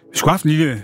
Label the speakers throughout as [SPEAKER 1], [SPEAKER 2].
[SPEAKER 1] Vi skulle have haft en lille...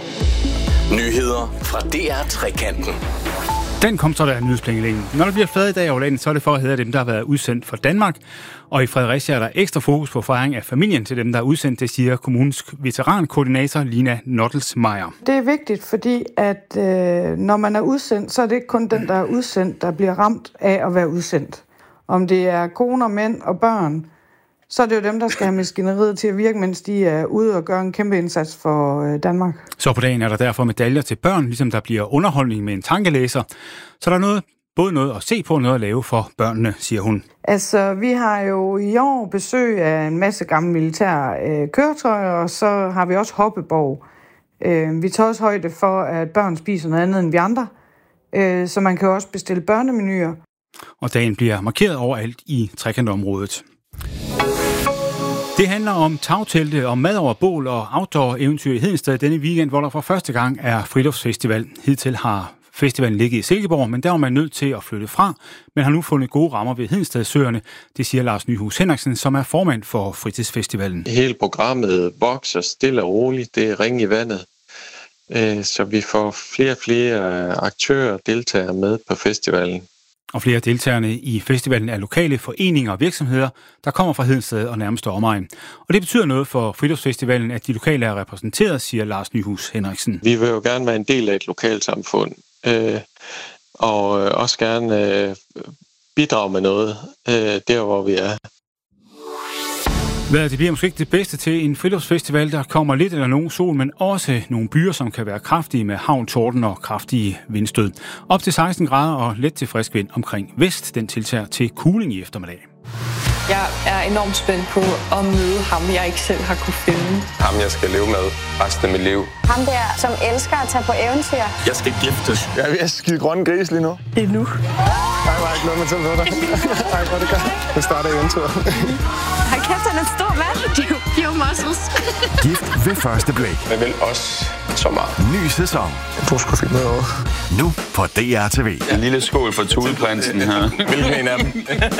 [SPEAKER 2] Nyheder fra DR Trekanten.
[SPEAKER 1] Den kom så der af nyhedsplanlægningen. Når der bliver flaget i dag over landet, så er det for at hedde dem, der har været udsendt for Danmark. Og i Fredericia er der ekstra fokus på fejring af familien til dem, der er udsendt, det siger kommunens veterankoordinator Lina Nottelsmeier.
[SPEAKER 3] Det er vigtigt, fordi at når man er udsendt, så er det ikke kun den, der er udsendt, der bliver ramt af at være udsendt. Om det er koner, mænd og børn, så er det jo dem, der skal have maskineriet til at virke, mens de er ude og gøre en kæmpe indsats for Danmark.
[SPEAKER 1] Så på dagen er der derfor medaljer til børn, ligesom der bliver underholdning med en tankelæser. Så der er både noget at se på og noget at lave for børnene, siger hun.
[SPEAKER 3] Altså, vi har jo i år besøg af en masse gamle militære køretøjer, og så har vi også hoppeborg. Vi tager også højde for, at børn spiser noget andet end vi andre, så man kan også bestille børnemenuer.
[SPEAKER 1] Og dagen bliver markeret overalt i trekantområdet. Det handler om tagtelte og mad over bål og outdoor-eventyr i Hedensted denne weekend, hvor der for første gang er friluftsfestival. Hidtil har festivalen ligget i Silkeborg, men der var man nødt til at flytte fra, men har nu fundet gode rammer ved Hedensted-søerne. Det siger Lars Nyhus Henriksen, som er formand for fritidsfestivalen.
[SPEAKER 4] Hele programmet vokser stille og roligt. Det er ring i vandet, så vi får flere og flere aktører og deltagere med på festivalen.
[SPEAKER 1] Og flere af deltagerne i festivalen er lokale foreninger og virksomheder, der kommer fra Hedensted og nærmeste omegn. Og det betyder noget for friluftsfestivalen, at de lokale er repræsenteret, siger Lars Nyhus Henriksen.
[SPEAKER 4] Vi vil jo gerne være en del af et lokalsamfund, og også gerne bidrage med noget der, hvor vi er.
[SPEAKER 1] Det bliver måske ikke det bedste til en friluftsfestival, der kommer lidt eller nogen sol, men også nogle byer, som kan være kraftige med havn, torden og kraftige vindstød. Op til 16 grader og let til frisk vind omkring vest. Den tiltager til kuling i eftermiddag.
[SPEAKER 5] Jeg er enormt spændt på at møde ham, jeg ikke selv har kunne finde.
[SPEAKER 6] Ham, jeg skal leve med resten af mit liv.
[SPEAKER 7] Ham der, som elsker at tage på eventyr.
[SPEAKER 6] Jeg skal giftes.
[SPEAKER 8] Jeg er ved at skide grønne gris lige nu.
[SPEAKER 5] Det er nu.
[SPEAKER 8] Ej, hvor er ikke noget med til at dig. Ej, hvor er det godt. Nu starter eventyret.
[SPEAKER 7] Hold kæft, han er en stor mand. Pure muscles.
[SPEAKER 9] Gift ved første blik.
[SPEAKER 6] Jeg vil også så meget.
[SPEAKER 9] Ny sæson.
[SPEAKER 8] Du skulle finde noget over.
[SPEAKER 9] Nu på DR TV.
[SPEAKER 6] En lille skål for Tudeprinsen her. Hvilken en af dem?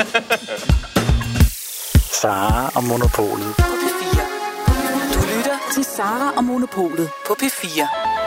[SPEAKER 10] Sara og Monopolet på P4. Du lytter til Sara og Monopolet på P4.